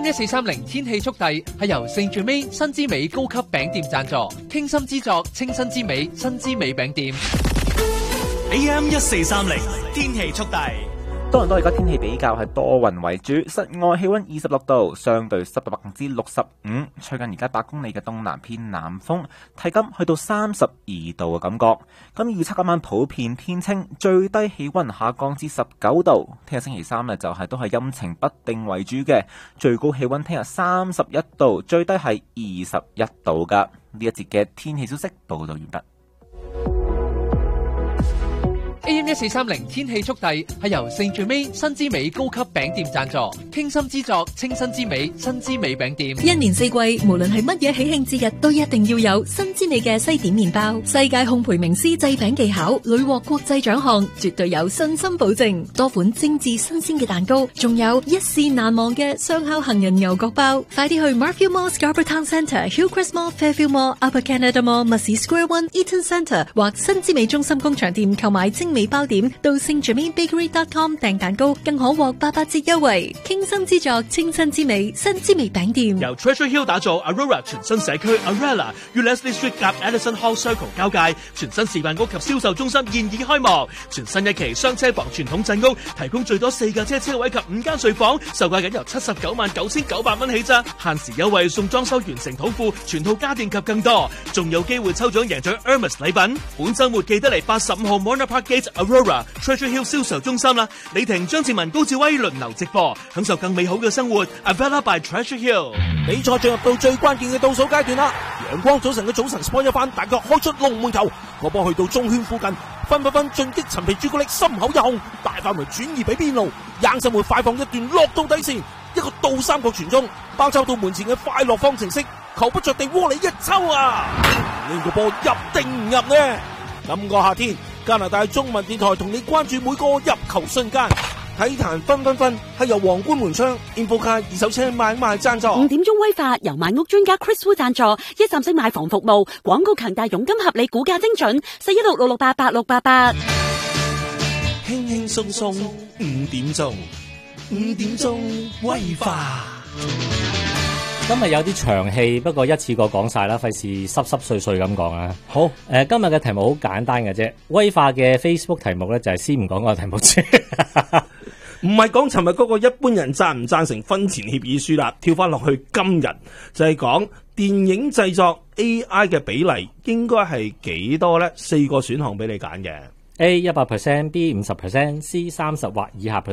AM1430 天氣速遞係由聖住美新之美高級餅店贊助，傾心之作，清新之美，新之美餅店。 AM1430 天氣速遞。 多倫多而家天氣比較係多雲為主，室外氣溫26度，相對濕度65%，吹緊而家8公里嘅東南偏南風，體感去到32度嘅感覺。咁預測今晚普遍天晴，最低氣溫下降至19度。聽日星期三呢就都係陰晴不定為主嘅，最高氣溫聽日31度，最低係21度噶。呢一節嘅天氣消息報道完畢。 AM1430 天氣速遞係由聖住美新之美高級餅店贊助，傾心之作，清新之美，新之美餅店。 一年四季，無論係乜嘢喜慶節日，都一定要有新之美嘅西點麵包。世界烘焙名師製餅技巧，屢獲國際獎項，絕對有信心保證。多款精緻新鮮嘅蛋糕，仲有一試難忘嘅雙烤杏仁牛角包。快啲去 Markfield Mall、Scarborough Town Centre、Hillcrest Mall、Fairfield Mall、Upper Canada Mall、Mussey Square One、Eaton Centre 或新之美中心工場店購買精美包點，到聖住美 Bakery.com 訂蛋糕，更可獲88折優惠。傾心之作，清新之美，新之美餅店。 由 Treasure Hill 打造 Aurora 全新社區 Arella 與 Leslie Street 夾 Edison Hall Circle 交界，全新示範屋及銷售中心現已開幕。全新一期雙車房傳統鎮屋，提供最多4架車位及5間睡房，售價僅由799900蚊起咋，限時優惠送裝修完成土庫、全套家電及更多，仲有機會抽獎贏獎 Hermes 禮品。本週末記得嚟85號 Mona Park Gate Aurora Treasure Hill 銷售中心啦！李婷、張志文、高志威輪流直播，享受更美好嘅生活。Avella by Treasure Hill。 比賽進入到最關鍵嘅倒數階段啦！陽光早晨嘅早晨 sport 一番，大腳開出龍門球，個波去到中圈附近，分進擊陳皮朱古力，心口一控，大範圍轉移俾邊路，硬生活快放一段落到底線，一個倒三角傳中，包抄到門前嘅快樂方程式，球不着地窩裏一抽啊！呢個波入定唔入呢？今個夏天，加拿大中文電台同你關注每個入球瞬間。體壇分係由皇冠門窗 Infocar 二手車買賣贊助。 5點鐘威化由買屋專家 Chris Wu 贊助，一站式買房服務，廣告強大，佣金合理，估價精準，41666888688。 輕輕鬆鬆5點鐘威化。 今日有啲長氣，不過一次過講晒啦，費事濕碎咁講啊。好，今日嘅題目好簡單嘅啫，威化嘅 Facebook 題目咧就係先唔講個題目先。 唔係講尋日嗰個一般人贊唔贊成婚前協議書啦，跳翻落去今日就係講電影製作 AI 嘅比例應該係幾多呢？4個選項俾你揀嘅 A 100%，B 50%，C 30或以下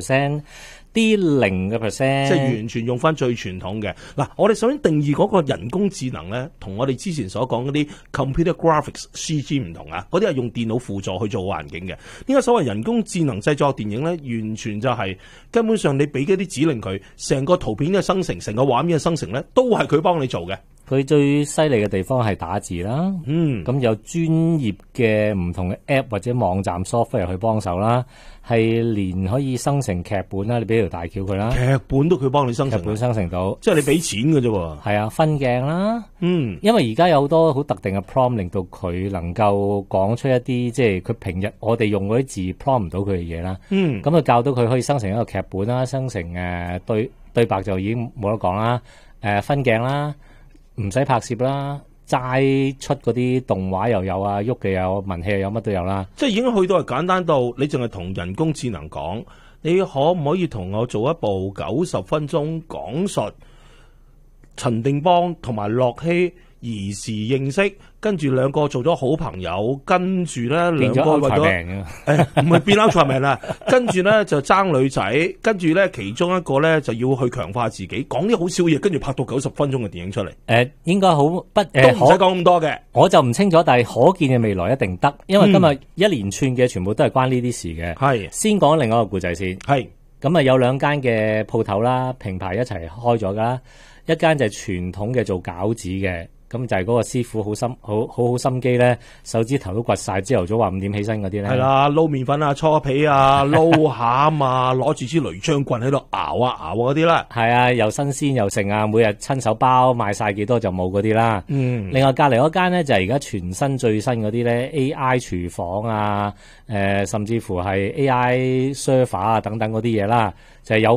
%，D 0%， 即係完全用翻最傳統嘅。嗱，我哋首先定義嗰個人工智能咧，同我哋之前所講嗰啲 computer graphics CG 唔同啊，嗰啲係用電腦輔助去做環境嘅。呢個所謂人工智能製作電影咧，完全就係根本上你俾嗰啲指令佢，成個圖片嘅生成，成個畫面嘅生成咧，都係佢幫你做嘅。 佢最犀利嘅地方係打字啦，咁有專業嘅唔同嘅 app 或者網站 software 去幫手啦，係連可以生成劇本啦，你俾條大橋佢啦， 劇本都佢幫你生成， 劇本生成到， 即係你俾錢嘅啫喎。 係啊，分鏡啦，因為而家有好多好特定嘅 prompt 令到佢能夠講出一啲即係佢平日我哋用嗰啲字 prompt 唔到佢嘅嘢啦，咁就教到佢可以生成一個劇本啦，生成對白就已經冇得講啦，分鏡啦。唔使拍攝啦，齋出嗰啲動畫又有啊，喐嘅有，文戲又有，乜都有啦。 即係已經去到係簡單到，你淨係同人工智能講，你可唔可以同我做一部90分鐘講述陳定邦同埋樂希兒時認識，跟住兩個做咗好朋友，跟住咧兩個為咗唔係變 Ultraman 啦，跟住咧就爭女仔，跟住咧其中一個咧就要去強化自己，講啲好少嘢，跟住拍到90分鐘嘅電影出嚟。 應該好都唔使講咁多嘅， 我就唔清楚，但係可見嘅未來一定得，因為今日一連串嘅全部都係關呢啲事嘅。係先講另外一個故仔先。係咁啊，有兩間嘅鋪頭啦，平排一齊開咗噶，一間就係傳統嘅做餃子嘅。咁就係嗰個師傅好心機咧，手指頭都掘晒，朝頭早話5點起身嗰啲咧。係啦， 撈麵粉啊，搓皮啊，撈餡啊，攞住支雷將棍喺度熬嗰啲啦。 係啊，又新鮮又剩啊，每日親手包賣晒幾多就冇嗰啲啦。另外隔離嗰間咧就係而家全新最新嗰啲咧 AI 廚房啊，甚至乎係 AI server 啊等等嗰啲嘢啦，就係有。